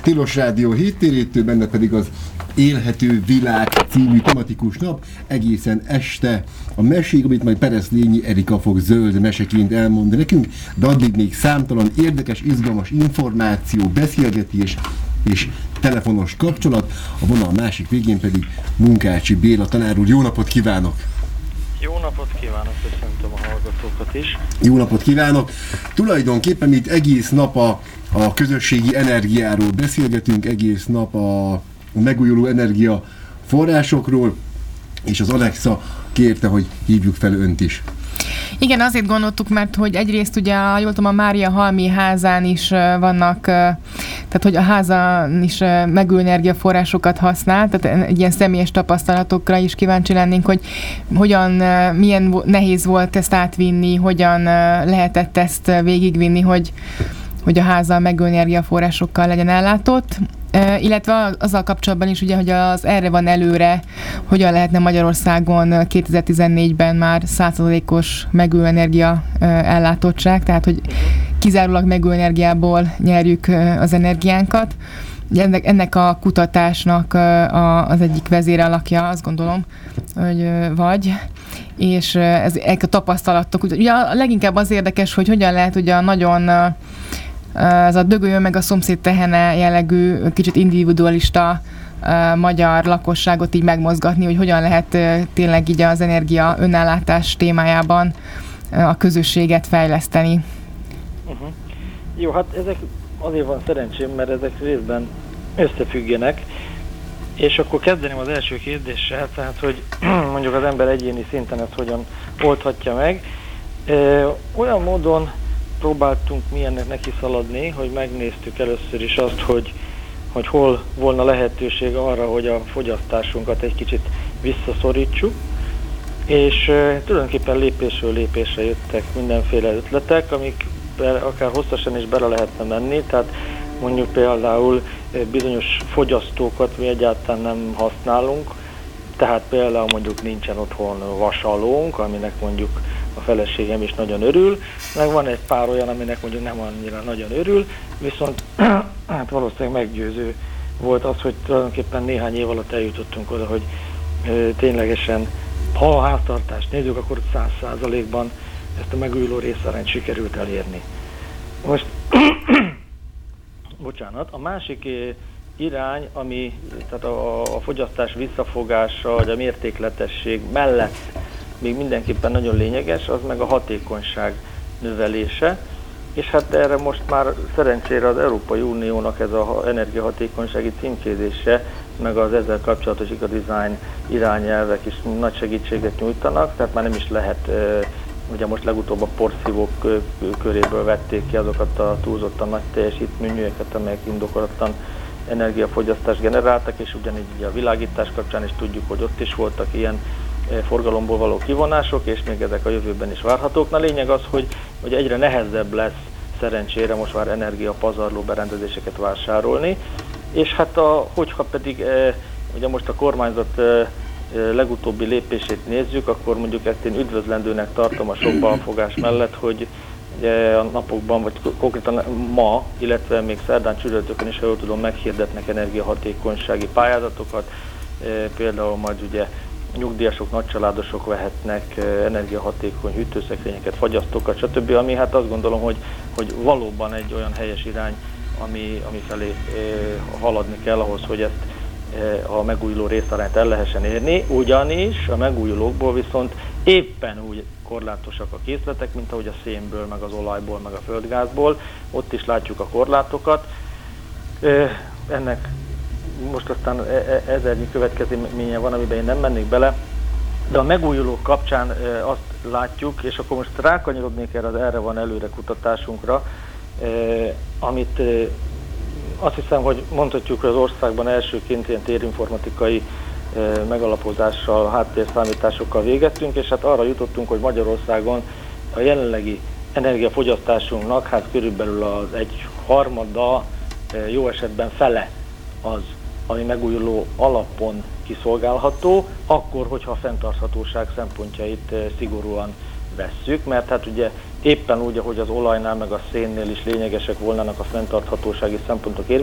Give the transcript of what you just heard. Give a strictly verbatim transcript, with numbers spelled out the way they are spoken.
Tilos Rádió héttérítő, benne pedig az Élhető Világ című tematikus nap, egészen este a mesék, amit majd Pereszlényi Erika fog zöld meseként elmondani nekünk, de addig még számtalan érdekes, izgalmas információ, beszélgetés és telefonos kapcsolat, a vonal másik végén pedig Munkácsi Béla tanár úr. Jó napot kívánok! Jó napot kívánok, köszöntöm a hallgatókat is. Jó napot kívánok! Tulajdonképpen itt egész nap a, a közösségi energiáról beszélgetünk, egész nap a megújuló energia forrásokról, és az Alexa kérte, hogy hívjuk fel önt is. Igen, azért gondoltuk, mert hogy egyrészt ugye, jól tudom, a Mária Halmi házán is vannak, tehát hogy a házán is megújuló energiaforrásokat használ, tehát egy ilyen személyes tapasztalatokra is kíváncsi lennénk, hogy hogyan, milyen nehéz volt ezt átvinni, hogyan lehetett ezt végigvinni, hogy, hogy a háza megújuló energiaforrásokkal legyen ellátott. Uh, illetve azzal kapcsolatban is, ugye, hogy az erre van előre, hogyan lehetne Magyarországon kétezer-tizennégyben már száz százalékos megújuló energia uh, ellátottság, tehát hogy kizárólag megújuló energiából nyerjük uh, az energiánkat. Ennek, ennek a kutatásnak uh, a, az egyik vezéralakja, azt gondolom, hogy uh, vagy, és uh, ez, ezek a tapasztalatok. Ugye a leginkább az érdekes, hogy hogyan lehet ugye nagyon uh, ez a dögöljön meg a szomszéd tehene jellegű, kicsit individualista uh, magyar lakosságot így megmozgatni, hogy hogyan lehet uh, tényleg így az energia önellátás témájában uh, a közösséget fejleszteni. Uh-huh. Jó, hát ezek azért van szerencsém, mert ezek részben összefüggenek, és akkor kezdeném az első kérdéssel, tehát hogy mondjuk az ember egyéni szinten ezt hogyan oldhatja meg. Ö, olyan módon próbáltunk mi ennek neki szaladni, hogy megnéztük először is azt, hogy, hogy hol volna lehetőség arra, hogy a fogyasztásunkat egy kicsit visszaszorítsuk, és e, tulajdonképpen lépésről lépésre jöttek mindenféle ötletek, amik akár hosszasan is bele lehetne menni, tehát mondjuk például bizonyos fogyasztókat mi egyáltalán nem használunk, tehát például mondjuk nincsen otthon vasalónk, aminek mondjuk a feleségem is nagyon örül, meg van egy pár olyan, aminek mondjuk nem annyira nagyon örül, viszont hát valószínűleg meggyőző volt az, hogy tulajdonképpen néhány év alatt eljutottunk oda, hogy ö, ténylegesen, ha a háztartást nézzük, akkor száz százalékban ezt a megújuló részarányt sikerült elérni. Most, bocsánat, a másik irány, ami tehát a, a fogyasztás visszafogása, vagy a mértékletesség mellett még mindenképpen nagyon lényeges, az meg a hatékonyság növelése, és hát erre most már szerencsére az Európai Uniónak ez az energiahatékonysági címkézése, meg az ezzel kapcsolatos eco-design irányelvek is nagy segítséget nyújtanak, tehát már nem is lehet, ugye most legutóbb a porszívók köréből vették ki azokat a túlzottan nagy teljesítményűeket, amelyek indokolatlan energiafogyasztást generáltak, és ugyanígy ugye a világítás kapcsán is tudjuk, hogy ott is voltak ilyen forgalomból való kivonások, és még ezek a jövőben is várhatók. Na, lényeg az, hogy, hogy egyre nehezebb lesz szerencsére most már energiapazarló berendezéseket vásárolni, és hát a, hogyha pedig e, ugye most a kormányzat e, legutóbbi lépését nézzük, akkor mondjuk ezt én üdvözlendőnek tartom a sok balfogás mellett, hogy e, a napokban, vagy konkrétan ma, illetve még szerdán, csütörtökön is, ha jól tudom, meghirdetnek energiahatékonysági pályázatokat, e, például majd ugye nyugdíjasok, nagycsaládosok vehetnek energiahatékony hűtőszekrényeket, fagyasztókat, stb., ami hát azt gondolom, hogy, hogy valóban egy olyan helyes irány, ami, ami felé e, haladni kell ahhoz, hogy ezt e, a megújuló részarányt el lehessen érni, ugyanis a megújulókból viszont éppen úgy korlátosak a készletek, mint ahogy a szénből, meg az olajból, meg a földgázból, ott is látjuk a korlátokat. E, ennek most aztán ezernyi következménye van, amiben én nem mennék bele, de a megújulók kapcsán e, azt látjuk, és akkor most rákanyarodnék erre az erre van előre kutatásunkra, e, amit e, azt hiszem, hogy mondhatjuk, hogy az országban elsőként ilyen térinformatikai e, megalapozással, háttérszámításokkal végettünk, és hát arra jutottunk, hogy Magyarországon a jelenlegi energiafogyasztásunknak hát körülbelül az egy harmada, e, jó esetben fele az, ami megújuló alapon kiszolgálható, akkor, hogyha a fenntarthatóság szempontjait szigorúan vesszük, mert hát ugye éppen úgy, ahogy az olajnál meg a szénnél is lényegesek volnának a fenntarthatósági szempontok érvényesülni,